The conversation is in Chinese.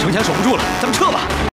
城墙守不住了，咱们撤吧。